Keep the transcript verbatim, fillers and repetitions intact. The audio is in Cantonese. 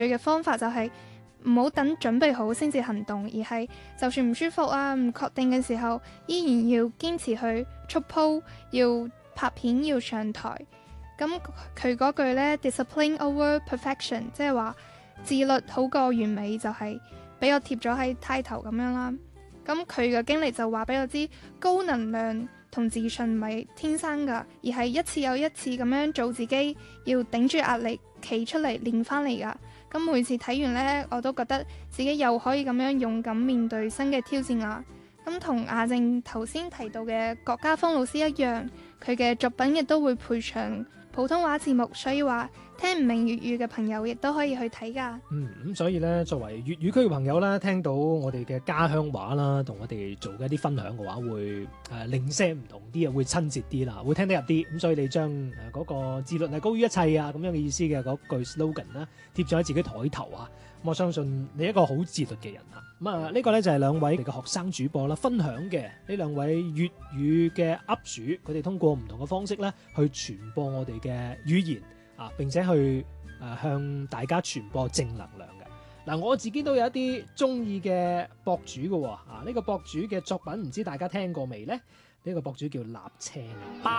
嘅方法就係唔好等準備好先至行動，而係就算唔舒服啊、唔確定嘅時候，依然要堅持去出 po， 要拍片，要上台。咁佢嗰句呢 discipline over perfection， 即係話自律好過完美，就係俾我貼咗喺 title 咁樣啦。咁佢嘅經歷就話俾我知，高能量同自信唔係天生㗎，而係一次又一次咁樣做自己，要頂住壓力企出嚟練翻嚟㗎。咁每次睇完呢，我都覺得自己又可以咁樣勇敢面對新嘅挑戰啦。咁同阿正頭先提到嘅郭家峰老師一樣，佢嘅作品亦都會配上普通話字幕，所以話聽唔明粵語嘅朋友亦都可以去睇㗎。 嗯，咁所以咧，作為粵語區嘅朋友啦，聽到我哋嘅家鄉話啦，同我哋做嘅一啲分享嘅話，會誒、呃、零舍唔同啲啊，會親切啲啦，會聽得入啲。咁所以你將誒嗰個自律係高於一切啊咁樣嘅意思嘅嗰句 slogan 啦，貼咗喺自己台頭啊。咁我相信你一個好自律嘅人啊。咁啊，呢個咧就係兩位嘅學生主播啦，分享嘅呢兩位粵語嘅 up 主，佢哋通過唔同嘅方式咧，去傳播我哋嘅語言啊，並且去誒、呃、向大家傳播正能量嘅。嗱、啊，我自己都有一啲中意嘅博主嘅喎，啊呢、呢個博主嘅作品唔知大家聽過未呢？呢、呢個博主叫立青。